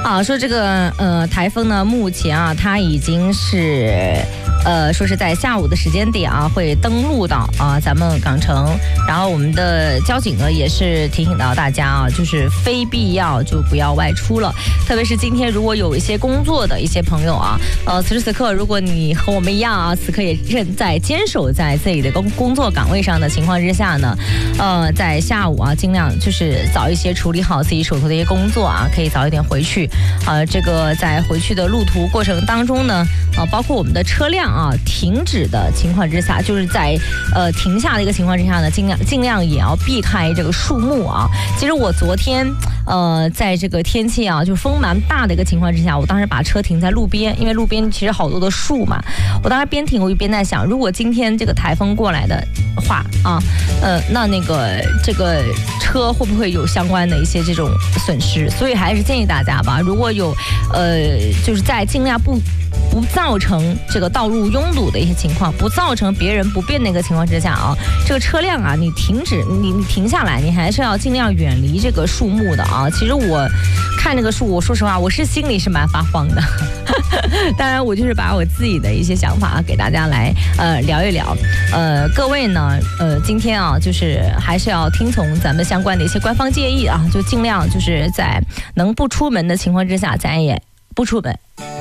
啊，说这个台风呢，目前啊，它已经是说是在下午的时间点啊，会登陆到咱们港城。然后我们的交警呢，也是提醒到大家啊，就是非必要就不要外出了。特别是今天如果有一些工作的一些朋友啊，此时此刻，如果你和我们一样啊，此刻也正在坚守在自己的工作岗位上的情况之下呢，在下午啊，尽量就是早一些处理好自己手头的一些工作啊，可以早一点回去。这个在回去的路途过程当中呢，包括我们的车辆啊停止的情况之下，就是在停下的一个情况之下呢，尽量也要避开这个树木啊。其实我昨天在这个天气啊就风蛮大的一个情况之下，我当时把车停在路边，因为路边其实好多的树嘛。我当时边停我就边在想，如果今天这个台风过来的话啊，那个这个车会不会有相关的一些这种损失？所以还是建议大家吧，如果有就是在尽量不造成这个道路拥堵的一些情况，不造成别人不便的一个情况之下啊，这个车辆啊，你停下来，你还是要尽量远离这个树木的啊。其实我看这个树，我说实话，我是心里是蛮发慌的。当然，我就是把我自己的一些想法给大家来聊一聊。各位呢，今天啊，就是还是要听从咱们相关的一些官方建议啊，就尽量就是在能不出门的情况之下，咱也不出门。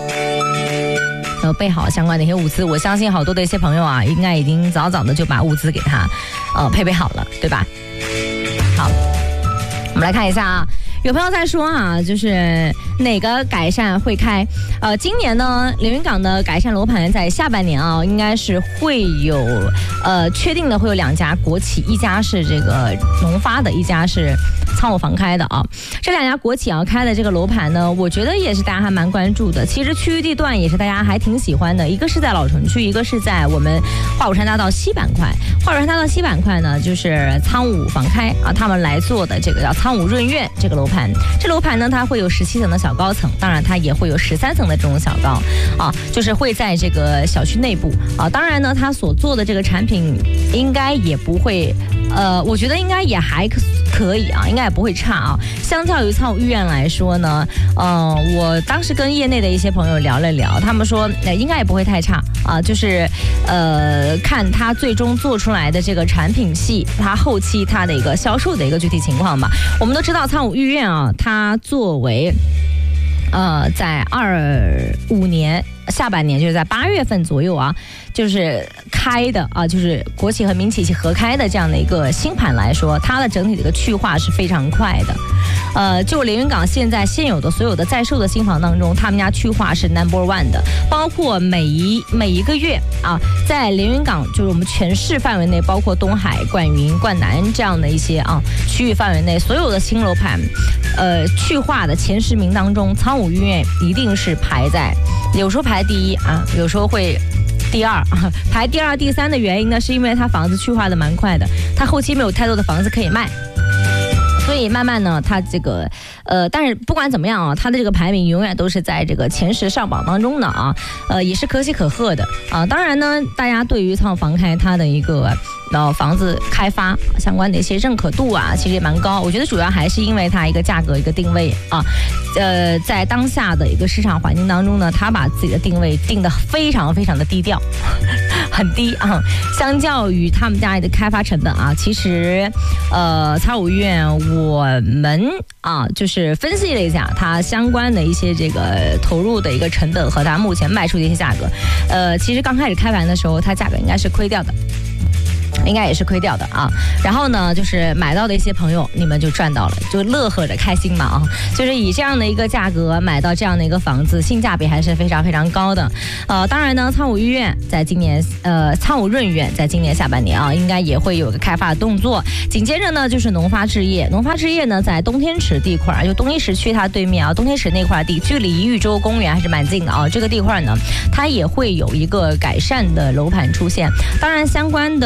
备好相关的一些物资，我相信好多的一些朋友啊，应该已经早早的就把物资给他配备好了，对吧？好，我们来看一下啊。有朋友在说啊，就是哪个改善会开？今年呢，连云港的改善楼盘在下半年啊，应该是会有确定的会有2家国企，一家是这个农发的，一家是仓务房开的啊。这2家国企啊开的这个楼盘呢，我觉得也是大家还蛮关注的。其实区域地段也是大家还挺喜欢的，一个是在老城区，一个是在我们华五山大道西板块。华五山大道西板块呢，就是仓务房开啊，他们来做的这个叫仓务润苑这个楼盘。这楼盘呢，它会有17层的小高层，当然它也会有13层的这种小高啊，就是会在这个小区内部啊。当然呢，它所做的这个产品应该也不会，我觉得应该也还可以啊，应该也不会差啊。相较于仓务御苑来说呢，我当时跟业内的一些朋友聊了聊，他们说应该也不会太差啊，就是看它最终做出来的这个产品系，它后期它的一个销售的一个具体情况吧。我们都知道仓务御苑啊，它作为在25年下半年，就是在8月份左右啊，就是开的啊，就是国企和民企一起合开的这样的一个新盘来说，它的整体的一个去化是非常快的。就连云港现在现有的所有的在售的新房当中，他们家去化是 No.1 的，包括每一个月啊，在连云港就是我们全市范围内，包括东海、冠云、冠南这样的一些区域范围内，所有的新楼盘，去化的前10名当中，仓务御苑一定是排在，有时候排第1啊，有时候会第2啊，排第2、第3的原因呢，是因为它房子去化的蛮快的，它后期没有太多的房子可以卖。所以慢慢呢，它这个但是不管怎么样啊，它的这个排名永远都是在这个前10上榜当中的啊，也是可喜可贺的啊。当然呢，大家对于仓务房开它的一个房子开发相关的一些认可度啊，其实也蛮高。我觉得主要还是因为它一个价格一个定位啊，在当下的一个市场环境当中呢，它把自己的定位定得非常非常的低调，很低啊。相较于他们家的开发成本啊，其实仓务御苑我们啊就是分析了一下它相关的一些这个投入的一个成本和它目前卖出的一些价格，其实刚开始开盘的时候，它价格应该是亏掉的。应该也是亏掉的啊。然后呢，就是买到的一些朋友，你们就赚到了，就乐呵着开心嘛啊。就是以这样的一个价格买到这样的一个房子，性价比还是非常非常高的。当然呢，仓务御苑在今年仓务润苑在今年下半年啊，应该也会有个开发的动作。紧接着呢，就是农发置业，农发置业呢在东天池地块，就东一石区它对面啊，东天池那块地，距离豫州公园还是蛮近的啊。这个地块呢，它也会有一个改善的楼盘出现。当然，相关的一个老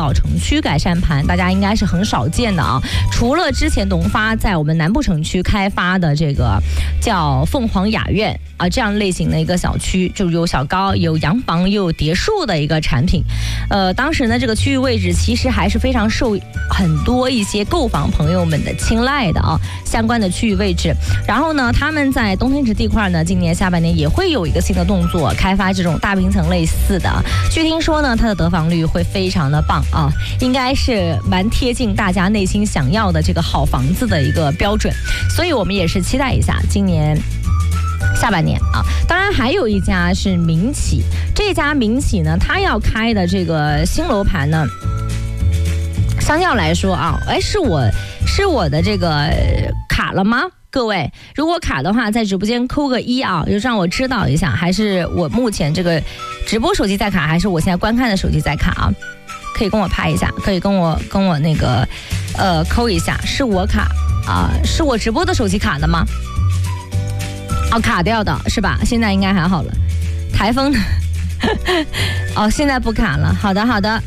老城区改善盘，大家应该是很少见的啊。除了之前农发在我们南部城区开发的这个叫凤凰雅苑啊这样类型的一个小区，就有小高、有洋房、又有别墅的一个产品。当时呢，这个区域位置其实还是非常受很多一些购房朋友们的青睐的啊，相关的区域位置。然后呢，他们在东天池地块呢，今年下半年也会有一个新的动作，开发这种大平层类似的。据听说呢，它的得房率会非常的棒啊，应该是蛮贴近大家内心想要的这个好房子的一个标准。所以我们也是期待一下今年下半年啊。当然还有一家是民企，这家民企呢，它要开的这个新楼盘呢，相较来说啊，是我的这个卡了吗？各位，如果卡的话，在直播间扣个1啊，就让我知道一下，还是我目前这个直播手机在卡，还是我现在观看的手机在卡啊？可以跟我拍一下，可以跟我那个扣一下，是我卡啊，是我直播的手机卡的吗？哦，卡掉的是吧？现在应该还好了。台风哦，现在不卡了。好的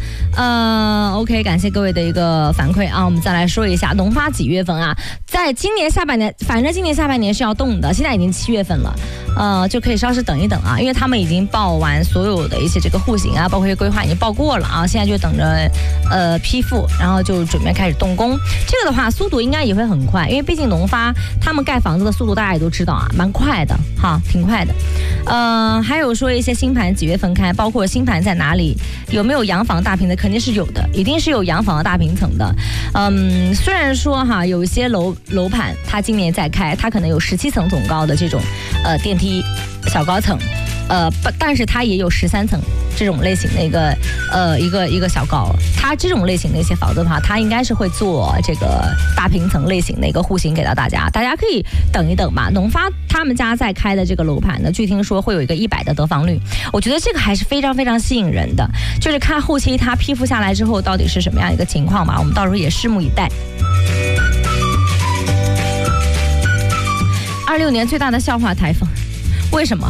，OK， 感谢各位的一个反馈啊。我们再来说一下农发几月份啊？在今年下半年，反正今年下半年是要动的，现在已经7月份了，就可以稍事等一等啊，因为他们已经报完所有的一些这个户型啊，包括一些规划已经报过了啊，现在就等着批复，然后就准备开始动工。这个的话速度应该也会很快，因为毕竟农发他们盖房子的速度大家也都知道啊，蛮快的哈，挺快的。还有说一些新盘几月份开，包括新盘在哪里，有没有洋房大平的，肯定是有的，一定是有洋房的大平层的。虽然说哈，有一些楼盘它今年在开，它可能有17层总高的这种电梯小高层，但是它也有13层这种类型的一个小高。它这种类型的一些房子的话，它应该是会做这个大平层类型的一个户型给到大家，大家可以等一等吧。农发他们家在开的这个楼盘呢，据听说会有一个100的得房率，我觉得这个还是非常非常吸引人的，就是看后期它批复下来之后到底是什么样一个情况吧，我们到时候也拭目以待。26年最大的笑话台风，为什么？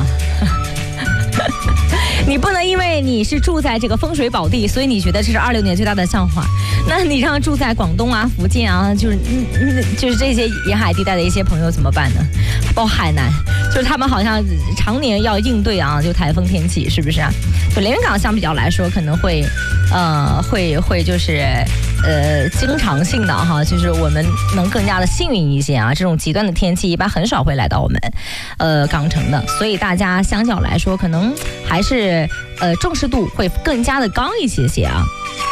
你不能因为你是住在这个风水宝地，所以你觉得这是26年最大的笑话。那你让住在广东啊、福建啊，就是这些沿海地带的一些朋友怎么办呢？包括海南，就是他们好像常年要应对啊，就台风天气，是不是啊？就连云港相比较来说，可能会就是经常性的哈，就是我们能更加的幸运一些啊。这种极端的天气一般很少会来到我们港城的，所以大家相较来说，可能还是重视度会更加的高一些啊。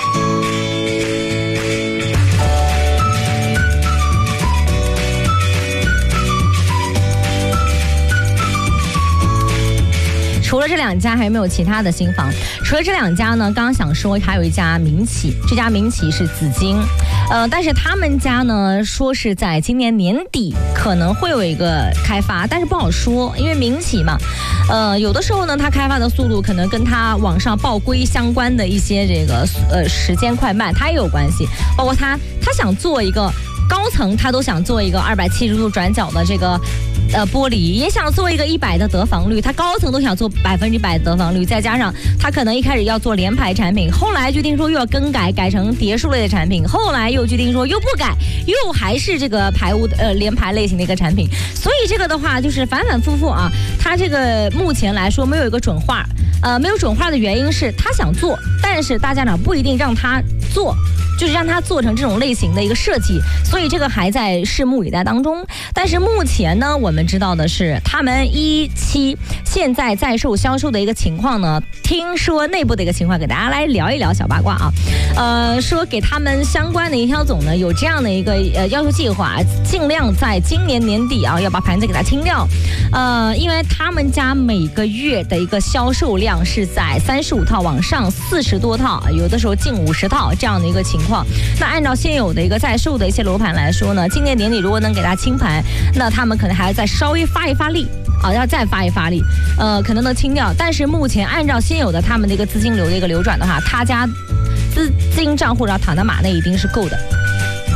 除了这2家，还有没有其他的新房？除了这2家呢，刚刚想说还有一家民企，这家民企是紫金，但是他们家呢说是在今年年底可能会有一个开发，但是不好说，因为民企嘛，有的时候呢，它开发的速度可能跟它往上报规相关的一些这个时间快慢，它也有关系，包括他想做一个高层，他都想做一个270度转角的这个玻璃，也想做一个100的得房率，他高层都想做100%的得房率，再加上他可能一开始要做联排产品，后来决定说又要更改成别墅类的产品，后来又决定说又不改，又还是这个联排类型的一个产品，所以这个的话就是反反复复啊，他这个目前来说没有一个准话，没有准话的原因是他想做，但是大家长不一定让他做，就是让他做成这种类型的一个设计，所以这个还在拭目以待当中。但是目前呢，我们知道的是他们17现在在售销售的一个情况呢，听说内部的一个情况，给大家来聊一聊小八卦啊。说给他们相关的营销总呢有这样的一个要求计划，尽量在今年年底啊要把盘子给它清掉。因为他们家每个月的一个销售量是在35套往上，40多套，有的时候近50套这样的一个情况。那按照现有的一个在售的一些楼盘来说呢，今年年底如果能给它清盘，那他们可能还要再稍微发一发力啊，要再发一发力，可能能清掉。但是目前按照现有的他们的一个资金流的一个流转的话，他家资金账户上躺的码那一定是够的。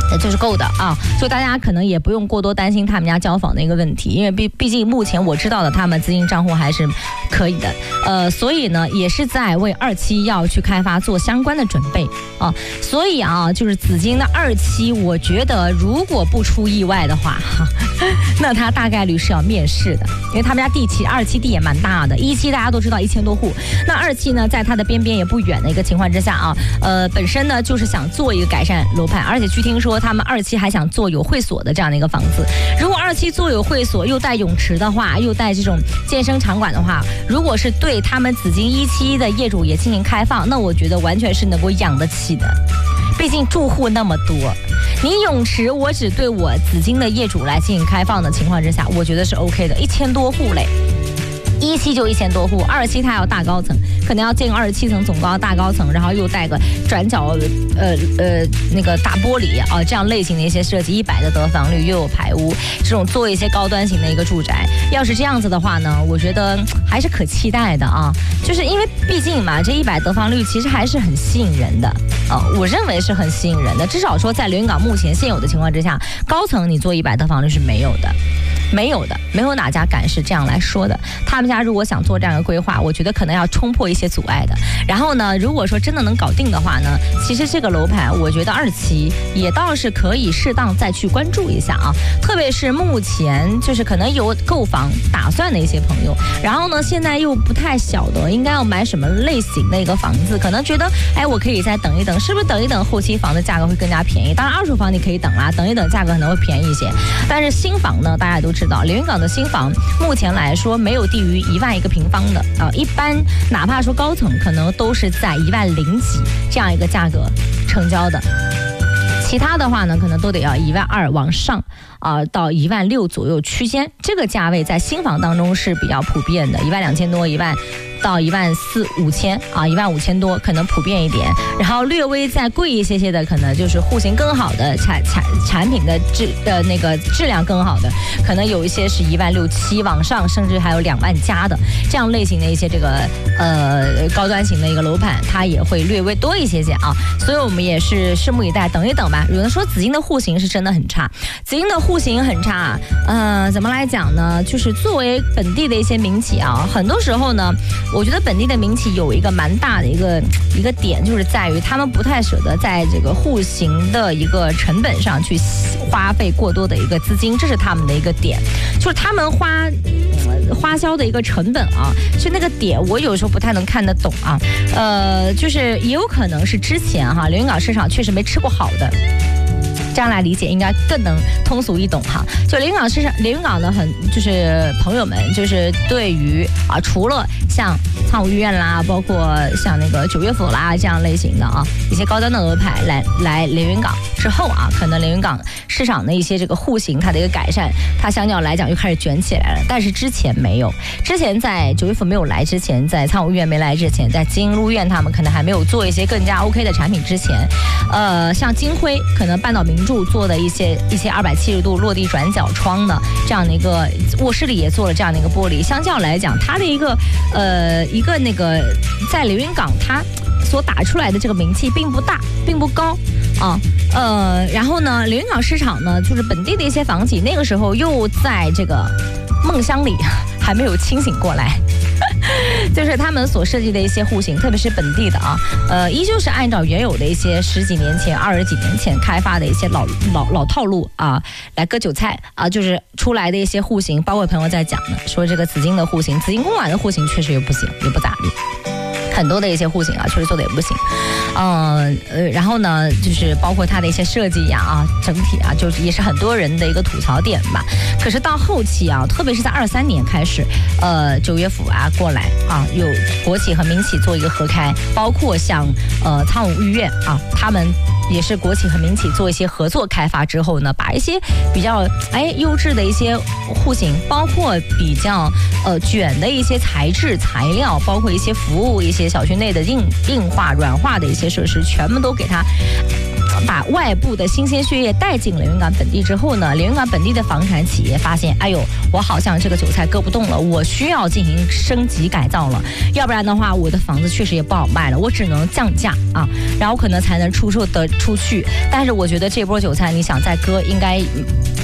就是够的啊，就大家可能也不用过多担心他们家交房的一个问题，因为毕竟目前我知道的他们资金账户还是可以的，所以呢也是在为2期要去开发做相关的准备啊，所以啊就是紫金的2期，我觉得如果不出意外的话，那他大概率是要面试的，因为他们家2期地也蛮大的，1期大家都知道1000多户，那2期呢在它的边也不远的一个情况之下啊，本身呢就是想做一个改善楼盘，而且据听说他们2期还想做有会所的这样的一个房子。如果2期做有会所，又带泳池的话，又带这种健身场馆的话，如果是对他们紫金1期的业主也进行开放，那我觉得完全是能够养得起的。毕竟住户那么多，你泳池我只对我紫金的业主来进行开放的情况之下，我觉得是 OK 的，1000多户嘞。1期就1000多户，2期它要大高层，可能要建27层总高大高层，然后又带个转角那个大玻璃啊，这样类型的一些设计，100的得房率又有排污，这种做一些高端型的一个住宅，要是这样子的话呢，我觉得还是可期待的啊。就是因为毕竟嘛，这100得房率其实还是很吸引人的我认为是很吸引人的，至少说在连云港目前现有的情况之下，高层你做100得房率是没有的。没有哪家敢是这样来说的。他们家如果想做这样的规划，我觉得可能要冲破一些阻碍的。然后呢，如果说真的能搞定的话呢，其实这个楼盘我觉得2期也倒是可以适当再去关注一下啊。特别是目前就是可能有购房打算的一些朋友，然后呢现在又不太晓得应该要买什么类型的一个房子，可能觉得我可以再等一等，是不是等一等后期房的价格会更加便宜？当然二手房你可以等啦，等一等价格可能会便宜一些。但是新房呢，大家都知道连云港的新房目前来说没有低于1万1个平方的一般哪怕说高层可能都是在1万0几这样一个价格成交的，其他的话呢可能都得要1万2往上到1万6左右区间，这个价位在新房当中是比较普遍的，1万2000多1万到1万4、5千1万5千多可能普遍一点，然后略微再贵一些的可能就是户型更好的产品的那个质量更好的，可能有一些是1万6、7往上，甚至还有2万加的这样类型的一些这个高端型的一个楼盘，它也会略微多一些啊。所以我们也是拭目以待，等一等吧。有人说紫金的户型是真的很差，紫金的户型很差怎么来讲呢？就是作为本地的一些民企很多时候呢，我觉得本地的民企有一个蛮大的一个点，就是在于他们不太舍得在这个户型的一个成本上去花费过多的一个资金，这是他们的一个点，就是他们花销的一个成本所以那个点我有时候不太能看得懂就是也有可能是之前连云港市场确实没吃过好的。这样来理解应该更能通俗易懂就连云港市场，连云港的就是朋友们，就是对于除了像苍梧御苑啦，包括像那个9月府啦这样类型的一些高端的楼盘来连云港之后可能连云港市场的一些这个户型它的一个改善，它相较来讲又开始卷起来了。但是之前没有，之前在9月府没有来之前，在苍梧御苑没来之前，在金鹿苑他们可能还没有做一些更加 OK 的产品之前，像金辉可能半岛名著做的一些270度落地转角窗的这样的一个卧室里也做了这样的一个玻璃，相较来讲它的一个那个在连云港它所打出来的这个名气并不大并不高然后呢连云港市场呢就是本地的一些房企那个时候又在这个梦乡里还没有清醒过来就是他们所设计的一些户型，特别是本地的依旧是按照原有的一些10几年前、20几年前开发的一些老套路来割韭菜就是出来的一些户型，包括朋友在讲的，说这个紫金的户型、紫金公馆的户型确实也不行，也不咋地。很多的一些户型确实做的也不行，然后呢，就是包括它的一些设计整体就是也是很多人的一个吐槽点吧。可是到后期特别是在23年开始，9月府过来有国企和民企做一个合开，包括像苍梧御苑他们也是国企和民企做一些合作开发之后呢，把一些比较优质的一些户型，包括比较卷的一些材质材料，包括一些服务，一些小区内的硬化软化的一些设施，全部都给它把外部的新鲜血液带进连云港本地之后呢，连云港本地的房产企业发现，哎呦，我好像这个韭菜割不动了，我需要进行升级改造了，要不然的话，我的房子确实也不好卖了，我只能降价啊，然后可能才能出售得出去。但是我觉得这波韭菜，你想再割，应该